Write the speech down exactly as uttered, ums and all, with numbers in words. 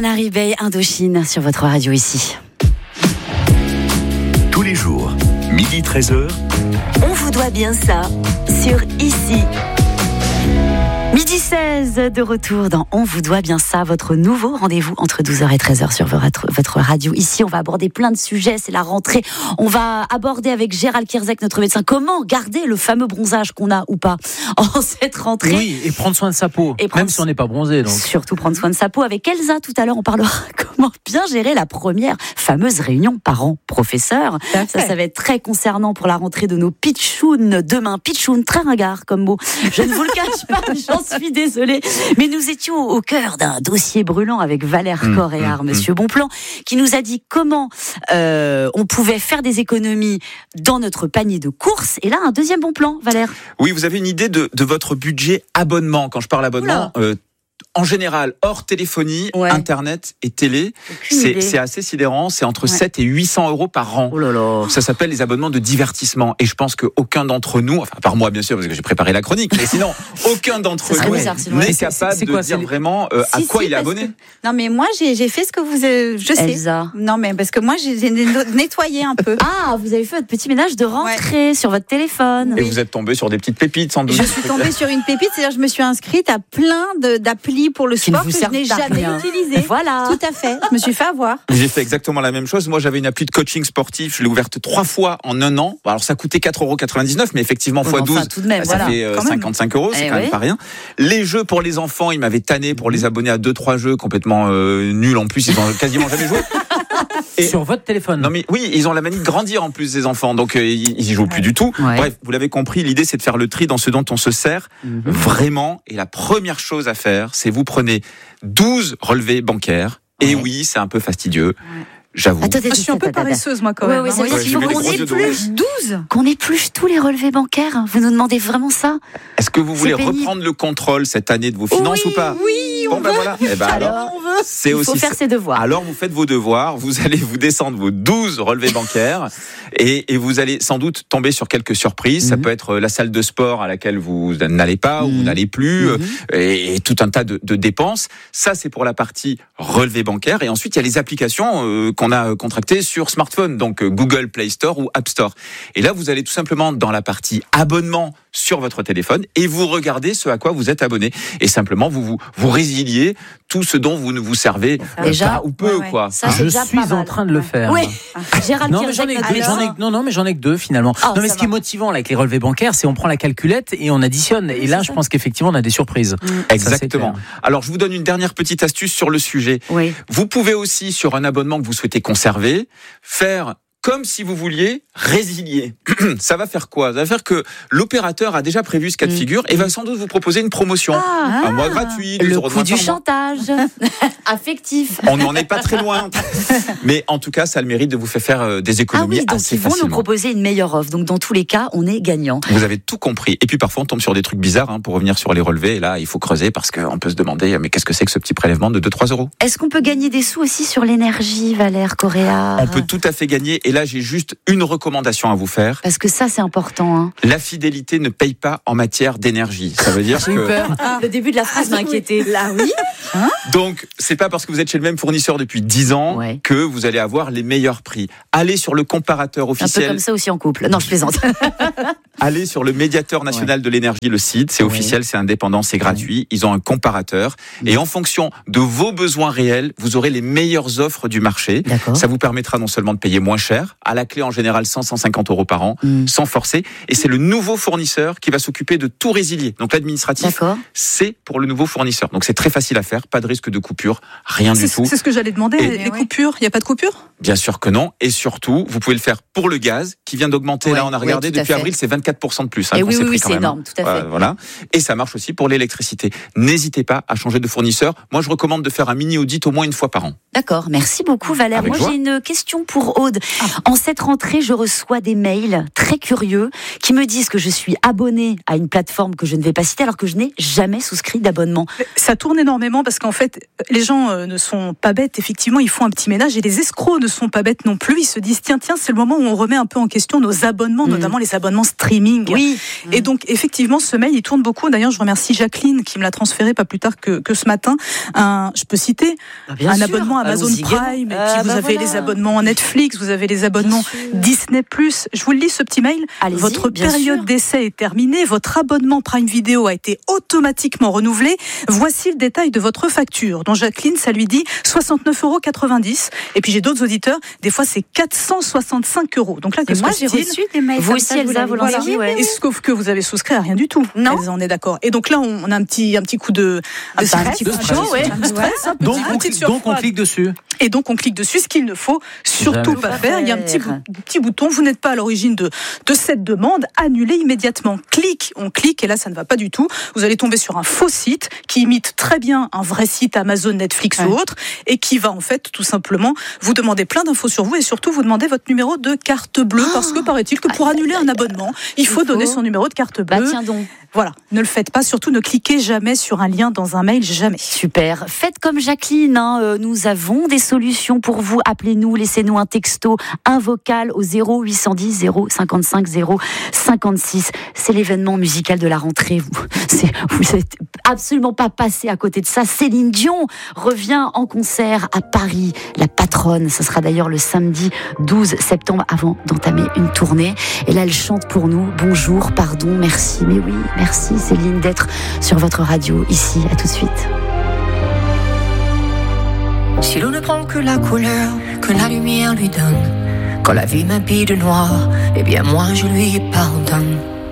Canary Bay Indochine sur votre radio ici. Tous les jours, midi treize heures. On vous doit bien ça sur ici. Midi seize, de retour dans On vous doit bien ça, votre nouveau rendez-vous entre douze heures et treize heures sur votre, votre radio. Ici, on va aborder plein de sujets, c'est la rentrée. On va aborder avec Gérald Kierzek, notre médecin, comment garder le fameux bronzage qu'on a ou pas en cette rentrée. Oui, et prendre soin de sa peau, et même si on n'est pas bronzé. Donc. Surtout prendre soin de sa peau. Avec Elsa, tout à l'heure, on parlera comment bien gérer la première fameuse réunion parents-professeurs. Ça, ça va être très concernant pour la rentrée de nos pitchouns demain. Pitchoun, très ringard comme mot. Je ne vous le cache pas, j'en suis désolée. Mais nous étions au cœur d'un dossier brûlant avec Valère mmh, Coréard, mmh, Monsieur mmh. Bonplan, qui nous a dit comment euh, on pouvait faire des économies dans notre panier de courses. Et là, un deuxième bon plan, Valère. Oui, vous avez une idée de, de votre budget abonnement. Quand je parle abonnement, euh, en général, hors téléphonie, ouais. Internet et télé, c'est, c'est assez sidérant. C'est entre ouais. sept et huit cents euros par an. Oh là là. Ça s'appelle les abonnements de divertissement. Et je pense qu'aucun d'entre nous, enfin, par moi bien sûr, parce que j'ai préparé la chronique, mais sinon, aucun d'entre nous bizarre, n'est capable c'est, c'est quoi, de dire vraiment euh, si, à quoi si, il est abonné. Que... Non, mais moi, j'ai, j'ai fait ce que vous... Euh, je sais. Elsa. Non, mais parce que moi, j'ai, j'ai nettoyé un peu. Ah, vous avez fait votre petit ménage de rentrée ouais. sur votre téléphone. Et oui. Vous êtes tombé sur des petites pépites, sans doute. Je suis tombée sur une pépite, c'est-à-dire je me suis inscrite à plein de, d'applis pour le sport que je n'ai jamais utilisé. Voilà. Tout à fait. Je me suis fait avoir. J'ai fait exactement la même chose. Moi, j'avais une appli de coaching sportif. Je l'ai ouverte trois fois en un an. Alors, ça coûtait quatre euros quatre-vingt-dix-neuf, mais effectivement, fois douze, tout de même, ça voilà. fait euh, cinquante-cinq euros. C'est eh quand oui. même pas rien. Les jeux pour les enfants, ils m'avaient tanné pour les abonner à deux, trois jeux complètement euh, nuls en plus. Ils ont quasiment jamais joué. Et sur votre téléphone. Non mais oui, ils ont la manie de grandir en plus ces enfants, donc euh, ils, ils y jouent plus du tout. Ouais. Bref, vous l'avez compris, l'idée c'est de faire le tri dans ce dont on se sert mm-hmm. vraiment. Et la première chose à faire, c'est vous prenez douze relevés bancaires. Ouais. Et oui, c'est un peu fastidieux. Ouais. J'avoue. Attends, je suis un peu paresseuse, moi, quand même. Oui, oui, hein. Il faut qu'on épluche douze. Qu'on épluche tous les relevés bancaires. Vous nous demandez vraiment ça? Est-ce que vous voulez pénible. reprendre le contrôle cette année de vos finances oui, ou pas? Oui, on bon, ben veut. Voilà. Eh ben alors, alors, on veut. C'est Il aussi faut faire ses devoirs. Alors, vous faites vos devoirs. Vous allez vous descendre vos douze relevés bancaires et, et vous allez sans doute tomber sur quelques surprises. Mm-hmm. Ça peut être la salle de sport à laquelle vous n'allez pas mm-hmm. ou vous n'allez plus mm-hmm. et, et tout un tas de, de dépenses. Ça, c'est pour la partie relevés bancaires. Et ensuite, il y a les applications euh, qu'on a contractées sur smartphone, donc Google Play Store ou App Store. Et là, vous allez tout simplement dans la partie abonnement sur votre téléphone et vous regardez ce à quoi vous êtes abonné. Et simplement, vous vous, vous résiliez tout ce dont vous ne vous servez déjà, pas ou peu. Ouais, ouais. Quoi. Ça, je suis en train de le faire. Oui. Gérald non, mais j'en ai, que deux, j'en ai, non, non, mais j'en ai que deux finalement. Oh, non, mais ce va. Qui est motivant là, avec les relevés bancaires, c'est on prend la calculette et on additionne. Oui, et là, je pense qu'effectivement, on a des surprises. Mmh. Exactement. Ça, alors, je vous donne une dernière petite astuce sur le sujet. Oui. Vous pouvez aussi, sur un abonnement que vous souhaitez conserver, faire comme si vous vouliez résilier. Ça va faire quoi? Ça va faire que l'opérateur a déjà prévu ce cas de figure mmh. et va sans doute vous proposer une promotion. Ah, un mois gratuit, le euros de coût du chantage affectif. On n'en est pas très loin. Mais en tout cas, ça a le mérite de vous faire faire des économies ah oui, donc assez ils vont facilement. nous proposer une meilleure offre. Donc dans tous les cas, on est gagnant. Vous avez tout compris. Et puis parfois, on tombe sur des trucs bizarres hein, pour revenir sur les relevés. Et là, il faut creuser parce qu'on peut se demander mais qu'est-ce que c'est que ce petit prélèvement de deux à trois euros? Est-ce qu'on peut gagner des sous aussi sur l'énergie, Valère Coréard? On peut tout à fait gagner. Et là, j'ai juste une recommandation à vous faire. Parce que ça, c'est important. Hein. La fidélité ne paye pas en matière d'énergie. Ça veut dire J'ai que... eu peur. Ah, le début de la phrase m'a inquiété. Là, oui. Hein Donc, c'est pas parce que vous êtes chez le même fournisseur depuis dix ans ouais. que vous allez avoir les meilleurs prix. Allez sur le comparateur officiel. Un peu comme ça aussi en couple. Non, je plaisante. Allez sur le médiateur national ouais. de l'énergie, le site. C'est ouais. officiel, c'est indépendant, c'est gratuit. Ouais. Ils ont un comparateur. Mmh. Et en fonction de vos besoins réels, vous aurez les meilleures offres du marché. D'accord. Ça vous permettra non seulement de payer moins cher, à la clé en général cent à cent cinquante euros par an, mmh. sans forcer. Et c'est le nouveau fournisseur qui va s'occuper de tout résilier. Donc l'administratif, D'accord. c'est pour le nouveau fournisseur. Donc c'est très facile à faire, pas de risque de coupure, rien c'est, du tout. C'est ce que j'allais demander, et les ouais. coupures, il n'y a pas de coupure? Bien sûr que non. Et surtout, vous pouvez le faire pour le gaz, qui vient d'augmenter. Ouais, là, on a regardé, ouais, depuis avril, c'est vingt-quatre pour cent de plus. Hein, et oui, oui, oui c'est même. énorme, tout à fait. Euh, voilà. Et ça marche aussi pour l'électricité. N'hésitez pas à changer de fournisseur. Moi, je recommande de faire un mini-audit au moins une fois par an. D'accord, merci beaucoup Valère. Avec Moi joie. j'ai une question pour Aude. Ah. En cette rentrée, je reçois des mails très curieux qui me disent que je suis abonnée à une plateforme que je ne vais pas citer alors que je n'ai jamais souscrit d'abonnement. Ça tourne énormément parce qu'en fait, les gens euh, ne sont pas bêtes. Effectivement, ils font un petit ménage et les escrocs ne sont pas bêtes non plus. Ils se disent tiens, tiens, c'est le moment où on remet un peu en question nos abonnements, mmh. notamment les abonnements streaming. Oui. Et donc effectivement, ce mail il tourne beaucoup. D'ailleurs, je remercie Jacqueline qui me l'a transféré pas plus tard que, que ce matin. Un, je peux citer ah, un sûr. abonnement Amazon Allons-y Prime. Et euh, puis vous bah avez voilà. les abonnements Netflix, vous avez les abonnements Disney plus. Je vous le lis ce petit mail. Allez-y, votre bien période sûr. d'essai est terminée. Votre abonnement Prime Video a été automatiquement renouvelé. Voici le détail de votre facture. Donc Jacqueline, ça lui dit soixante-neuf euros quatre-vingt-dix. Et puis j'ai d'autres auditeurs. Des fois c'est quatre cent soixante-cinq euros. Donc là, que moi j'ai reçu des mails. Vous aussi, Elsa, vous l'avez dit, ouais. Et sauf que vous avez souscrit à rien du tout. Non. Elsa, on est d'accord. Et donc là, on a un petit, un petit coup de, de un stress, petit de coup de stress, chaud, ouais. Un stress, un petit- Donc, une on, petite donc on surfroide. clique dessus. Et donc on clique dessus, ce qu'il ne faut surtout Jamais pas pas faire. Il y a un petit, faire. bou- petit bouton, vous n'êtes pas à l'origine de, de cette demande, annulez immédiatement. Clique, on clique, et là ça ne va pas du tout. Vous allez tomber sur un faux site qui imite très bien un vrai site Amazon, Netflix Ouais. ou autre, et qui va en fait tout simplement vous demander plein d'infos sur vous, et surtout vous demander votre numéro de carte bleue, parce que paraît-il que pour Aïe, annuler aïe, un aïe, abonnement, il faut Il donner faut. son numéro de carte Bah bleue. tiens donc. Voilà, ne le faites pas, surtout ne cliquez jamais sur un lien dans un mail, jamais. Super. Faites comme Jacqueline, hein. euh, nous avons des solutions pour vous. Appelez-nous, laissez-nous un texto, un vocal au zéro huit cent dix zéro cinquante-cinq zéro cinquante-six. C'est l'événement musical de la rentrée. Vous, c'est, vous n'êtes absolument pas passé à côté de ça. Céline Dion revient en concert à Paris, la patronne. Ce sera d'ailleurs le samedi douze septembre avant d'entamer une tournée. Et là, elle chante pour nous. Bonjour, pardon, merci. Mais oui, merci Céline d'être sur votre radio ici. À tout de suite. Si l'on ne prend que la couleur que la lumière lui donne, quand la vie m'habille de noir, eh bien moi je lui pardonne.